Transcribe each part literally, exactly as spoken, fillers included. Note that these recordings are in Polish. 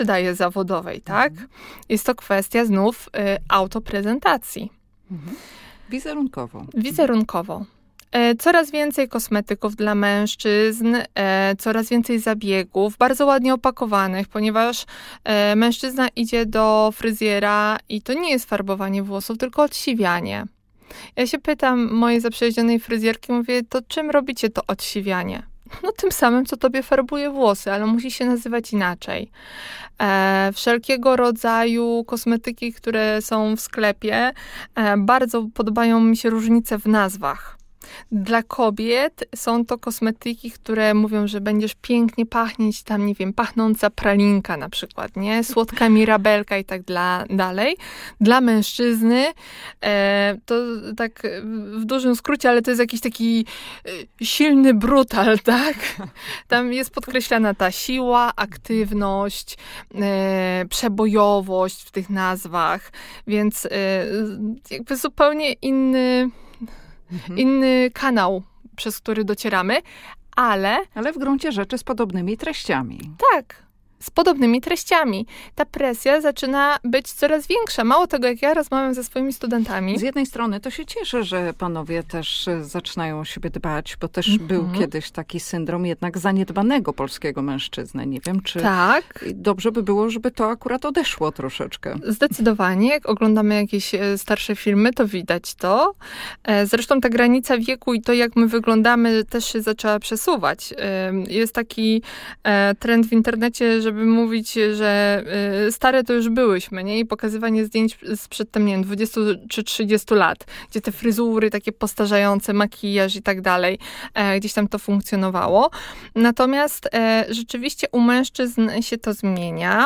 sprzedaży zawodowej, tak? Mhm. Jest to kwestia znów y, autoprezentacji. Mhm. Wizerunkowo. Wizerunkowo. Coraz więcej kosmetyków dla mężczyzn, coraz więcej zabiegów, bardzo ładnie opakowanych, ponieważ mężczyzna idzie do fryzjera i to nie jest farbowanie włosów, tylko odsiwianie. Ja się pytam mojej zaprzyjaźnionej fryzjerki, mówię, to czym robicie to odsiwianie? No tym samym, co tobie farbuje włosy, ale musi się nazywać inaczej. E, wszelkiego rodzaju kosmetyki, które są w sklepie, e, bardzo podobają mi się różnice w nazwach. Dla kobiet są to kosmetyki, które mówią, że będziesz pięknie pachnieć, tam nie wiem, pachnąca pralinka na przykład, nie? Słodka mirabelka i tak dla, dalej. Dla mężczyzny e, to tak w dużym skrócie, ale to jest jakiś taki e, silny brutal, tak? Tam jest podkreślana ta siła, aktywność, e, przebojowość w tych nazwach, więc e, jakby zupełnie inny Mhm. inny kanał, przez który docieramy, ale... Ale w gruncie rzeczy z podobnymi treściami. Tak, z podobnymi treściami. Ta presja zaczyna być coraz większa. Mało tego, jak ja rozmawiam ze swoimi studentami... Z jednej strony to się cieszę, że panowie też zaczynają o siebie dbać, bo też mm-hmm. był kiedyś taki syndrom jednak zaniedbanego polskiego mężczyzny. Nie wiem, czy tak. dobrze by było, żeby to akurat odeszło troszeczkę. Zdecydowanie. Jak oglądamy jakieś starsze filmy, to widać to. Zresztą ta granica wieku i to, jak my wyglądamy, też się zaczęła przesuwać. Jest taki trend w internecie, że żeby mówić, że y, stare to już byłyśmy, nie? I pokazywanie zdjęć sprzed tam, nie wiem, dwudziestu czy trzydziestu lat, gdzie te fryzury takie postarzające, makijaż i tak dalej, e, gdzieś tam to funkcjonowało. Natomiast e, rzeczywiście u mężczyzn się to zmienia.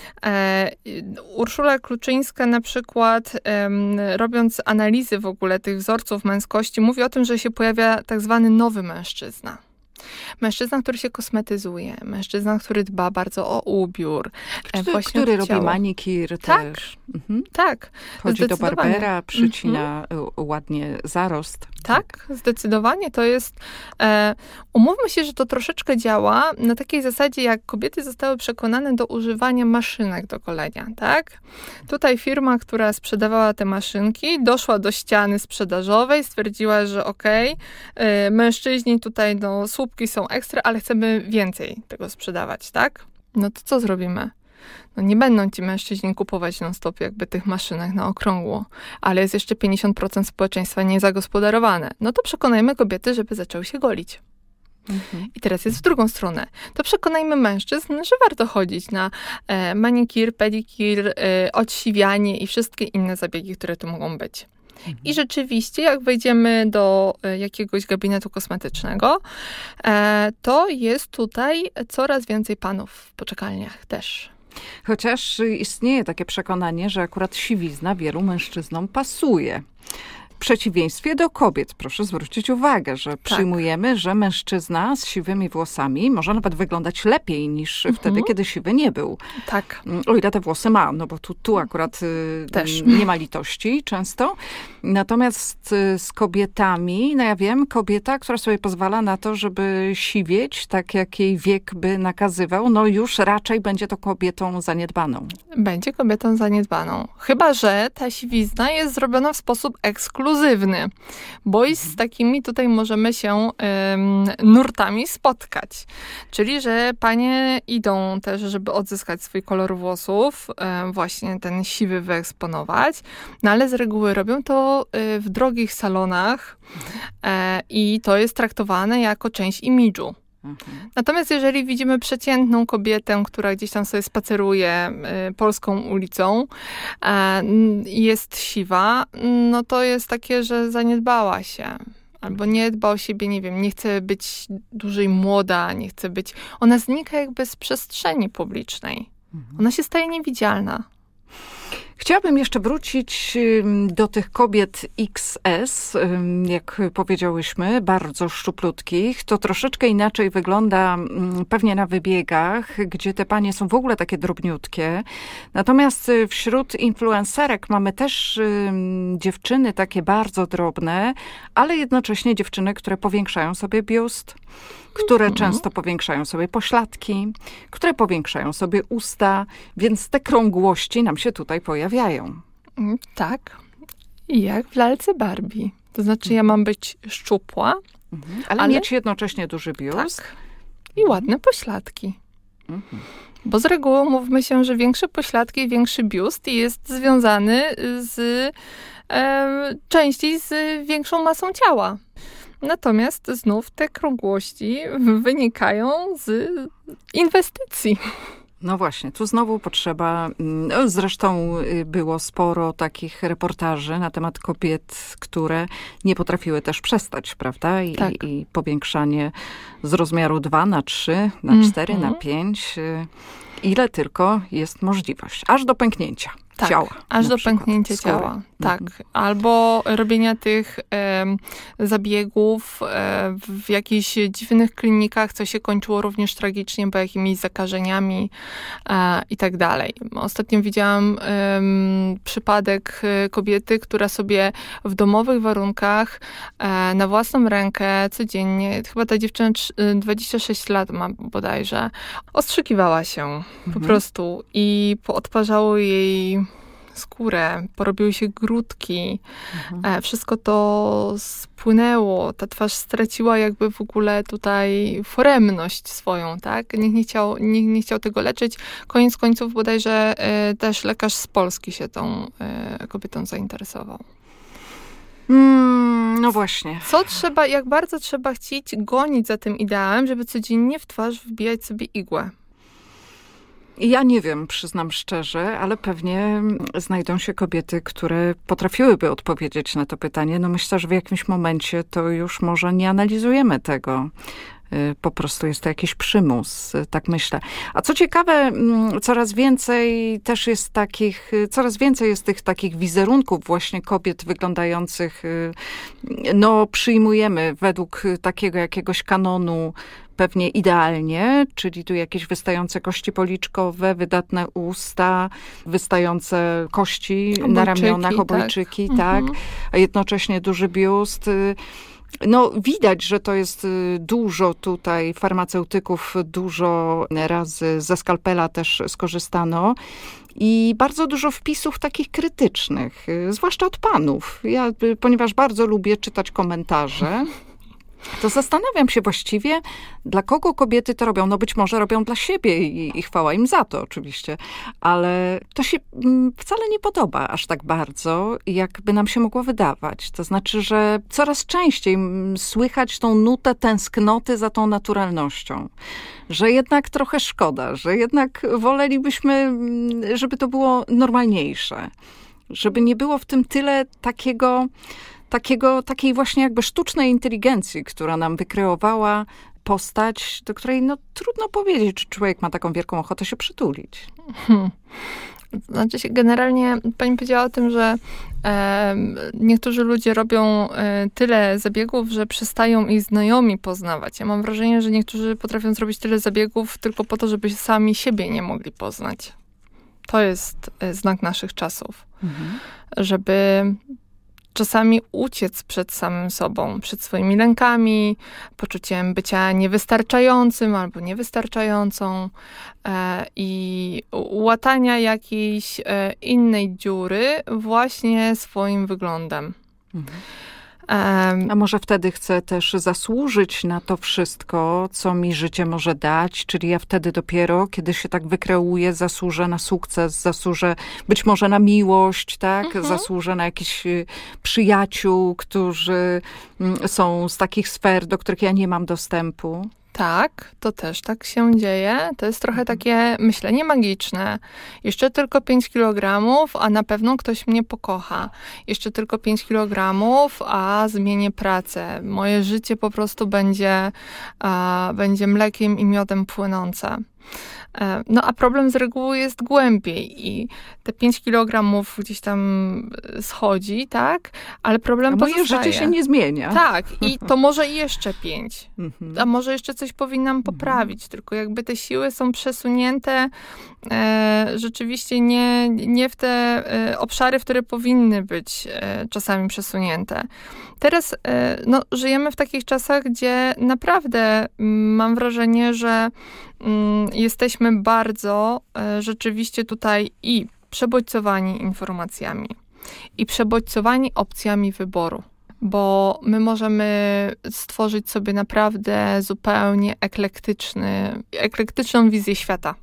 E, Urszula Kluczyńska na przykład, e, robiąc analizy w ogóle tych wzorców męskości, mówi o tym, że się pojawia tak zwany nowy mężczyzna. Mężczyzna, który się kosmetyzuje, mężczyzna, który dba bardzo o ubiór. Który, właśnie który robi manikir tak, też. Mhm. Tak, chodzi do barbera, przycina mhm. ładnie zarost. Tak, zdecydowanie. To jest... E, umówmy się, że to troszeczkę działa na takiej zasadzie, jak kobiety zostały przekonane do używania maszynek do golenia, tak? Tutaj firma, która sprzedawała te maszynki, doszła do ściany sprzedażowej, stwierdziła, że okej, okay, mężczyźni tutaj, no, słupki są ekstra, ale chcemy więcej tego sprzedawać, tak? No to co zrobimy? No nie będą ci mężczyźni kupować non-stop jakby tych maszynek na okrągło, ale jest jeszcze pięćdziesiąt procent społeczeństwa niezagospodarowane. No to przekonajmy kobiety, żeby zaczęły się golić. Mhm. I teraz jest w drugą stronę. To przekonajmy mężczyzn, że warto chodzić na e, manikir, pedikir, e, odsiwianie i wszystkie inne zabiegi, które tu mogą być. Mhm. I rzeczywiście, jak wejdziemy do jakiegoś gabinetu kosmetycznego, e, to jest tutaj coraz więcej panów w poczekalniach też. Chociaż istnieje takie przekonanie, że akurat siwizna wielu mężczyznom pasuje. W przeciwieństwie do kobiet, proszę zwrócić uwagę, że tak. przyjmujemy, że mężczyzna z siwymi włosami może nawet wyglądać lepiej niż mhm. wtedy, kiedy siwy nie był. Tak. O ile te włosy ma, no bo tu, tu akurat Też. nie ma litości często. Natomiast z kobietami, no ja wiem, kobieta, która sobie pozwala na to, żeby siwieć, tak jak jej wiek by nakazywał, no już raczej będzie to kobietą zaniedbaną. Będzie kobietą zaniedbaną. Chyba że ta siwizna jest zrobiona w sposób ekskluzywny. Bo i z takimi tutaj możemy się um, nurtami spotkać. Czyli, że panie idą też, żeby odzyskać swój kolor włosów, um, właśnie ten siwy wyeksponować, no ale z reguły robią to um, w drogich salonach um, i to jest traktowane jako część imidżu. Mhm. Natomiast jeżeli widzimy przeciętną kobietę, która gdzieś tam sobie spaceruje y, polską ulicą, y, jest siwa, no to jest takie, że zaniedbała się. Albo nie dba o siebie, nie wiem, nie chce być dłużej młoda, nie chce być... Ona znika jakby z przestrzeni publicznej. Mhm. Ona się staje niewidzialna. Chciałabym jeszcze wrócić do tych kobiet X S, jak powiedziałyśmy, bardzo szczuplutkich. To troszeczkę inaczej wygląda pewnie na wybiegach, gdzie te panie są w ogóle takie drobniutkie. Natomiast wśród influencerek mamy też dziewczyny takie bardzo drobne, ale jednocześnie dziewczyny, które powiększają sobie biust. które Mhm. często powiększają sobie pośladki, które powiększają sobie usta, więc te krągłości nam się tutaj pojawiają. Mm, Tak. I jak w lalce Barbie. To znaczy ja mam być szczupła, Mhm. Ale, Ale- mieć jednocześnie duży biust. tak, i ładne pośladki. Mhm. Bo z reguły mówmy się, że większe pośladki i większy biust jest związany z e, częściej z większą masą ciała. Natomiast znów te krągłości wynikają z inwestycji. No właśnie, tu znowu potrzeba, no zresztą y, było sporo takich reportaży na temat kobiet, które nie potrafiły też przestać, prawda? I, Tak. i, i powiększanie z rozmiaru dwa na trzy, na cztery, Mhm. na pięć, y, ile tylko jest możliwość, aż do pęknięcia Tak, ciała. aż na do przykład, pęknięcia skóry. ciała. Tak. Mhm. Albo robienia tych em, zabiegów e, w jakichś dziwnych klinikach, co się kończyło również tragicznie, bo jakimiś zakażeniami e, i tak dalej. Ostatnio widziałam em, przypadek e, kobiety, która sobie w domowych warunkach e, na własną rękę codziennie, chyba ta dziewczyna trz- e, dwadzieścia sześć lat ma bodajże, ostrzykiwała się po Mhm. prostu i poodparzało jej skórę, porobiły się grudki, Mhm. e, wszystko to spłynęło, ta twarz straciła jakby w ogóle tutaj foremność swoją, tak? Nikt nie chciał, nikt nie chciał tego leczyć. Koniec końców bodajże e, też lekarz z Polski się tą e, kobietą zainteresował. Mm, no właśnie. Co trzeba, jak bardzo trzeba chcieć gonić za tym ideałem, żeby codziennie w twarz wbijać sobie igłę? Ja nie wiem, przyznam szczerze, ale pewnie znajdą się kobiety, które potrafiłyby odpowiedzieć na to pytanie. No myślę, że w jakimś momencie to już może nie analizujemy tego. Y, Po prostu jest to jakiś przymus, y, tak myślę. A co ciekawe, mm, coraz więcej też jest takich, y, coraz więcej jest tych takich wizerunków właśnie kobiet wyglądających, y, no przyjmujemy według y, takiego jakiegoś kanonu pewnie idealnie, czyli tu jakieś wystające kości policzkowe, wydatne usta, wystające kości na Obojczyki, ramionach, tak. obojczyki, tak, Mhm. a jednocześnie duży biust. y, No, widać, że to jest y, dużo tutaj farmaceutyków, dużo razy ze skalpela też skorzystano i bardzo dużo wpisów takich krytycznych, y, zwłaszcza od panów. Ja, y, ponieważ bardzo lubię czytać komentarze, to zastanawiam się właściwie, dla kogo kobiety to robią. No być może robią dla siebie i, i chwała im za to oczywiście, ale to się mm, wcale nie podoba aż tak bardzo, jakby nam się mogło wydawać. To znaczy, że coraz częściej mm, słychać tą nutę tęsknoty za tą naturalnością. Że jednak trochę szkoda, że jednak wolelibyśmy, mm, żeby to było normalniejsze. Żeby nie było w tym tyle takiego... Takiego, takiej właśnie jakby sztucznej inteligencji, która nam wykreowała postać, do której no trudno powiedzieć, czy człowiek ma taką wielką ochotę się przytulić. Hmm. Znaczy się, generalnie pani powiedziała o tym, że e, niektórzy ludzie robią e, tyle zabiegów, że przestają ich znajomi poznawać. Ja mam wrażenie, że niektórzy potrafią zrobić tyle zabiegów tylko po to, żeby sami siebie nie mogli poznać. To jest e, znak naszych czasów. Mhm. Żeby czasami uciec przed samym sobą, przed swoimi lękami, poczuciem bycia niewystarczającym albo niewystarczającą e, i łatania jakiejś e, innej dziury właśnie swoim wyglądem. Mhm. E, A może wtedy chcę też zasłużyć na to wszystko, co mi życie może dać, czyli ja wtedy dopiero, kiedy się tak wykreuję, zasłużę na sukces, zasłużę być może na miłość, tak? Mhm. Zasłużę na jakichś y, przyjaciół, którzy mm, są z takich sfer, do których ja nie mam dostępu. Tak, to też tak się dzieje. To jest trochę takie myślenie magiczne. Jeszcze tylko pięć kilogramów, a na pewno ktoś mnie pokocha. Jeszcze tylko pięć kilogramów, a zmienię pracę. Moje życie po prostu będzie, a, będzie mlekiem i miodem płynące. No a problem z reguły jest głębiej i te pięć kilogramów gdzieś tam schodzi, tak? Ale problem a moje pozostaje. życie się nie zmienia. Tak, i to może jeszcze pięć. Mhm. A może jeszcze coś powinnam poprawić, mhm. tylko jakby te siły są przesunięte e, rzeczywiście nie, nie w te e, obszary, w które powinny być e, czasami przesunięte. Teraz e, no, żyjemy w takich czasach, gdzie naprawdę m, mam wrażenie, że m, jesteśmy bardzo e, rzeczywiście tutaj i przebodźcowani informacjami, i przebodźcowani opcjami wyboru. Bo my możemy stworzyć sobie naprawdę zupełnie eklektyczny, eklektyczną wizję świata.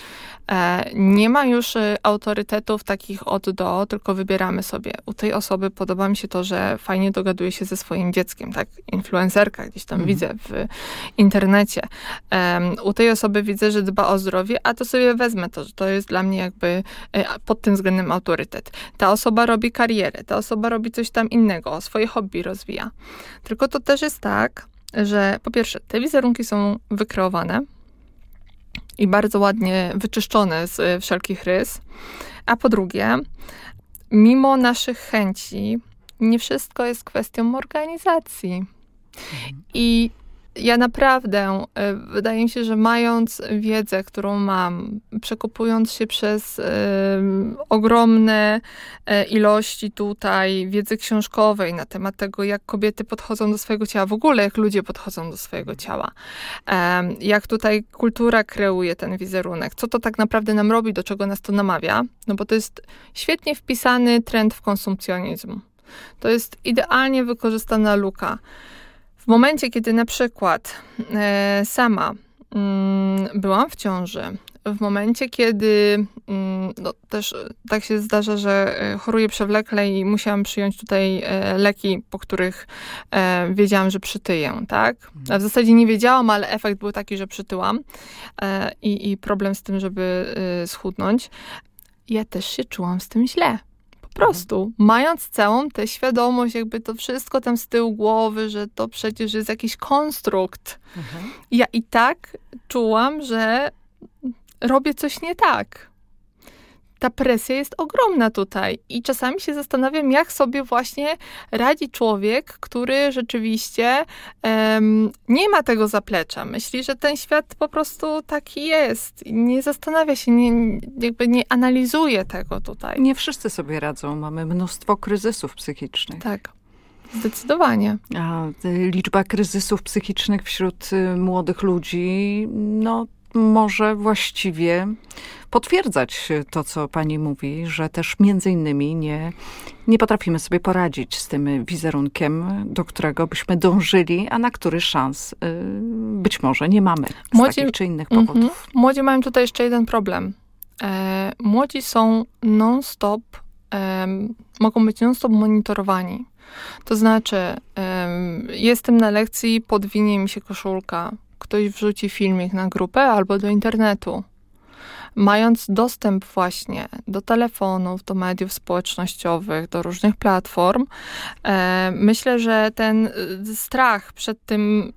Nie ma już autorytetów takich od do, tylko wybieramy sobie. U tej osoby podoba mi się to, że fajnie dogaduje się ze swoim dzieckiem, tak? Influencerka gdzieś tam mhm. widzę w internecie. U tej osoby widzę, że dba o zdrowie, a to sobie wezmę to, że to jest dla mnie jakby pod tym względem autorytet. Ta osoba robi karierę, ta osoba robi coś tam innego, swoje hobby rozwija. Tylko to też jest tak, że po pierwsze, te wizerunki są wykreowane, i bardzo ładnie wyczyszczone z wszelkich rys. A po drugie, mimo naszych chęci, nie wszystko jest kwestią organizacji. I ja naprawdę, wydaje mi się, że mając wiedzę, którą mam, przekopując się przez y, ogromne y, ilości tutaj wiedzy książkowej na temat tego, jak kobiety podchodzą do swojego ciała, w ogóle jak ludzie podchodzą do swojego ciała, y, jak tutaj kultura kreuje ten wizerunek, co to tak naprawdę nam robi, do czego nas to namawia, no bo to jest świetnie wpisany trend w konsumpcjonizm. To jest idealnie wykorzystana luka. W momencie, kiedy na przykład e, sama mm, byłam w ciąży, w momencie, kiedy mm, no, też tak się zdarza, że choruję przewlekle i musiałam przyjąć tutaj e, leki, po których e, wiedziałam, że przytyję, tak? A w zasadzie nie wiedziałam, ale efekt był taki, że przytyłam e, i, i problem z tym, żeby e, schudnąć. Ja też się czułam z tym źle. Po prostu, mając całą tę świadomość, jakby to wszystko tam z tyłu głowy, że to przecież jest jakiś konstrukt. Mhm. Ja i tak czułam, że robię coś nie tak. Ta presja jest ogromna tutaj i czasami się zastanawiam, jak sobie właśnie radzi człowiek, który rzeczywiście um, nie ma tego zaplecza. Myśli, że ten świat po prostu taki jest. Nie zastanawia się, nie, jakby nie analizuje tego tutaj. Nie wszyscy sobie radzą. Mamy mnóstwo kryzysów psychicznych. Tak. Zdecydowanie. A liczba kryzysów psychicznych wśród młodych ludzi, no może właściwie potwierdzać to, co pani mówi, że też między innymi nie, nie potrafimy sobie poradzić z tym wizerunkiem, do którego byśmy dążyli, a na który szans y, być może nie mamy z Młodzi, takich czy innych powodów. Mm-hmm. Młodzi mają tutaj jeszcze jeden problem. E, młodzi są non-stop, e, mogą być non-stop monitorowani. To znaczy, e, jestem na lekcji, podwinie mi się koszulka, ktoś wrzuci filmik na grupę albo do internetu. Mając dostęp właśnie do telefonów, do mediów społecznościowych, do różnych platform, e, myślę, że ten strach przed tym,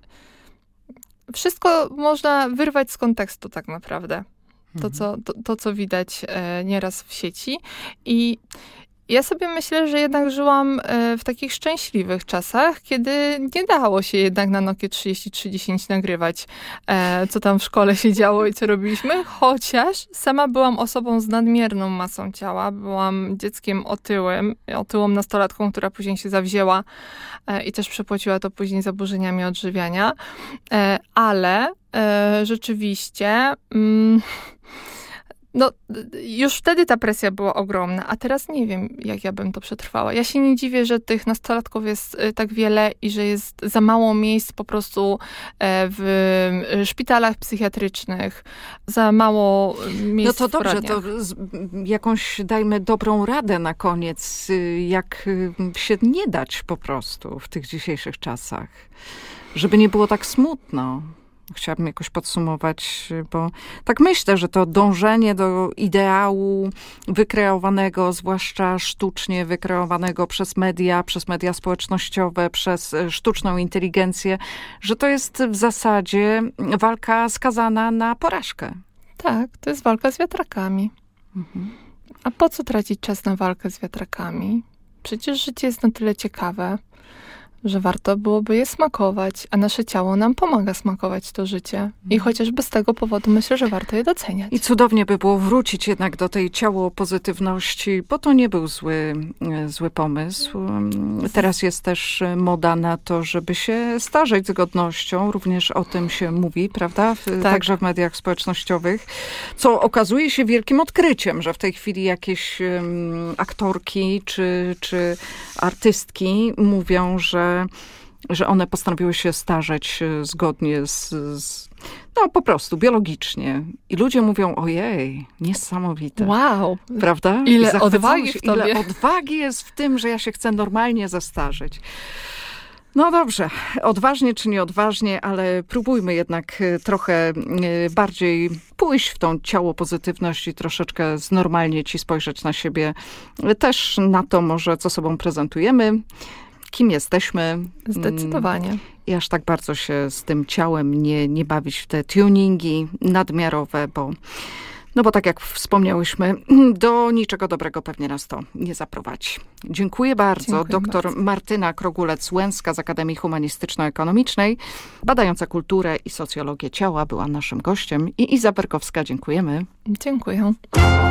wszystko można wyrwać z kontekstu tak naprawdę. To, co, to, to, co widać e, nieraz w sieci. I ja sobie myślę, że jednak żyłam w takich szczęśliwych czasach, kiedy nie dało się jednak na Nokia trzydzieści trzy dziesięć nagrywać, co tam w szkole się działo i co robiliśmy, chociaż sama byłam osobą z nadmierną masą ciała, byłam dzieckiem otyłym, otyłą nastolatką, która później się zawzięła i też przepłaciła to później zaburzeniami odżywiania, ale rzeczywiście... Mm, No, już wtedy ta presja była ogromna, a teraz nie wiem, jak ja bym to przetrwała. Ja się nie dziwię, że tych nastolatków jest tak wiele i że jest za mało miejsc po prostu w szpitalach psychiatrycznych, za mało miejsc No to w dobrze, to jakąś dajmy dobrą radę na koniec, jak się nie dać po prostu w tych dzisiejszych czasach, żeby nie było tak smutno. Chciałabym jakoś podsumować, bo tak myślę, że to dążenie do ideału wykreowanego, zwłaszcza sztucznie wykreowanego przez media, przez media społecznościowe, przez sztuczną inteligencję, że to jest w zasadzie walka skazana na porażkę. Tak, to jest walka z wiatrakami. Mhm. A po co tracić czas na walkę z wiatrakami? Przecież życie jest na tyle ciekawe, że warto byłoby je smakować, a nasze ciało nam pomaga smakować to życie. I chociażby z tego powodu myślę, że warto je doceniać. I cudownie by było wrócić jednak do tej ciało pozytywności, bo to nie był zły, zły pomysł. Teraz jest też moda na to, żeby się starzeć z godnością. Również o tym się mówi, prawda? W, tak. Także w mediach społecznościowych. Co okazuje się wielkim odkryciem, że w tej chwili jakieś um, aktorki czy, czy artystki mówią, że że one postanowiły się starzeć zgodnie z, z, no po prostu biologicznie. I ludzie mówią, ojej, niesamowite. Wow. Prawda? Ile odwagi w tobie. Ile odwagi jest w tym, że ja się chcę normalnie zestarzeć. No dobrze, odważnie czy nieodważnie, ale próbujmy jednak trochę bardziej pójść w tą ciało pozytywność i troszeczkę znormalnie ci spojrzeć na siebie. Też na to może, co sobą prezentujemy, kim jesteśmy. Zdecydowanie. I aż tak bardzo się z tym ciałem nie, nie bawić w te tuningi nadmiarowe, bo, no bo tak jak wspomniałyśmy, do niczego dobrego pewnie nas to nie zaprowadzi. Dziękuję bardzo. Dziękuję Doktor bardzo. Martyna Krogulec-Łęska z Akademii Humanistyczno-Ekonomicznej, badająca kulturę i socjologię ciała, była naszym gościem. I Iza Berkowska, dziękujemy. Dziękuję.